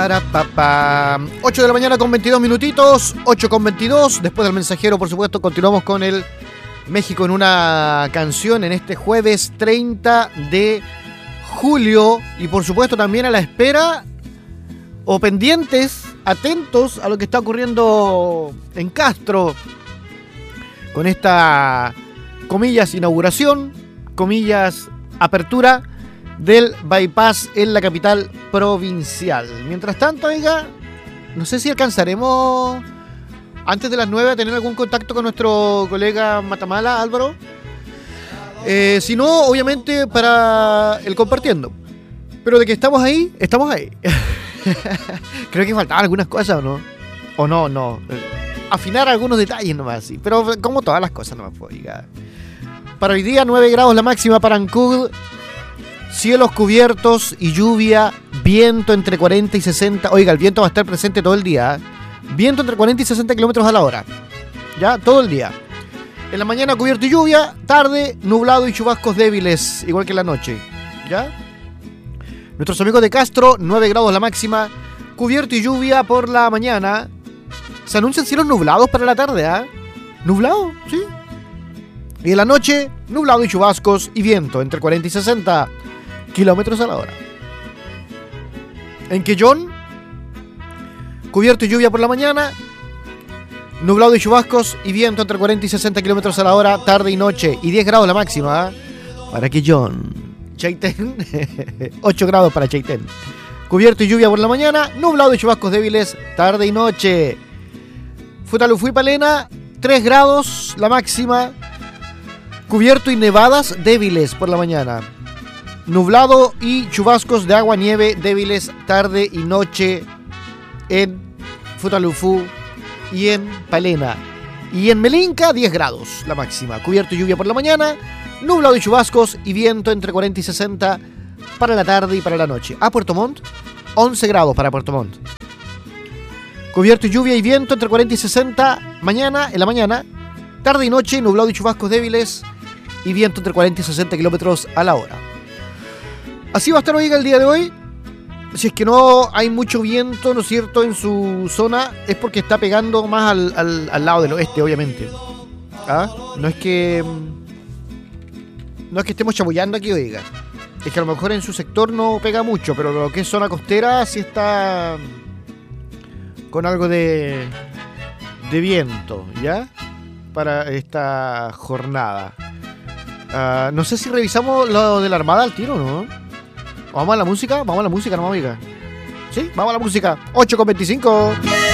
Para, pa, pa. 8 de la mañana con 22 minutitos, 8 con 22. Después del mensajero, por supuesto, continuamos con el México en una canción en este jueves 30 de julio. Y por supuesto también a la espera o pendientes, atentos a lo que está ocurriendo en Castro con esta, comillas, inauguración, comillas, apertura del bypass en la capital provincial. Mientras tanto, oiga, no sé si alcanzaremos antes de las 9 a tener algún contacto con nuestro colega Matamala, Álvaro. Si no, obviamente para el compartiendo. Pero de que estamos ahí, estamos ahí. Creo que faltaban algunas cosas, ¿o no? No. Afinar algunos detalles nomás, sí. Pero como todas las cosas nomás, oiga. Para hoy día, 9 grados la máxima para Ancud. Cielos cubiertos y lluvia, viento entre 40 y 60. Oiga, el viento va a estar presente todo el día, ¿eh? Viento entre 40 y 60 kilómetros a la hora. Ya, todo el día. En la mañana cubierto y lluvia, tarde nublado y chubascos débiles, igual que en la noche. ¿Ya? Nuestros amigos de Castro, 9 grados la máxima, cubierto y lluvia por la mañana. Se anuncian cielos nublados para la tarde, ¿ah? ¿Nublado? Sí. Y en la noche, nublado y chubascos y viento entre 40 y 60 kilómetros a la hora. En Quellón, cubierto y lluvia por la mañana, nublado y chubascos y viento entre 40 y 60 kilómetros a la hora, tarde y noche. Y 10 grados la máxima, ¿eh? Para Quellón. Chaitén, 8 grados para Chaitén. Cubierto y lluvia por la mañana, nublado y chubascos débiles, tarde y noche. Futalufú y Palena, 3 grados la máxima, cubierto y nevadas débiles por la mañana. Nublado y chubascos de agua, nieve débiles, tarde y noche en Futalufú y en Palena. Y en Melinca, 10 grados la máxima. Cubierto y lluvia por la mañana, nublado y chubascos y viento entre 40 y 60 para la tarde y para la noche. A Puerto Montt, 11 grados para Puerto Montt. Cubierto y lluvia y viento entre 40 y 60 mañana, en la mañana, tarde y noche, nublado y chubascos débiles y viento entre 40 y 60 kilómetros a la hora. Así va a estar, oiga, el día de hoy. Si es que no hay mucho viento, ¿no es cierto?, en su zona, es porque está pegando más al lado del oeste, obviamente. ¿Ah? No es que estemos chamullando aquí, oiga. Es que a lo mejor en su sector no pega mucho, pero lo que es zona costera sí está con algo de viento, ¿ya? Para esta jornada. No sé si revisamos lo de la Armada al tiro, ¿no? ¿Vamos a la música? Vamos a la música, ¿no, amiga? ¿Sí? Vamos a la música. 8:25.